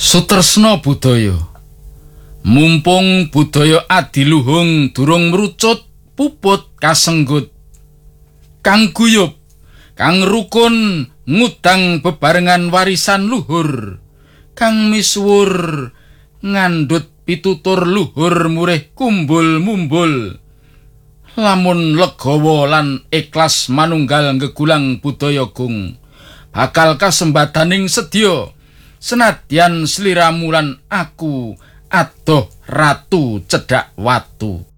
Sutresna budaya. Mumpung budaya adiluhung durung mrucut puput kasenggut. Kang guyub, kang rukun ngudang bebarengan warisan luhur. Kang misuwur ngandhut pitutur luhur murih kumbul-mumbul. Lamun legawa lan ikhlas manunggal gegulang budaya gung. Bakal kasembadaning sedya. Senadyan sliramu lan aku adoh ratu cedhak watu.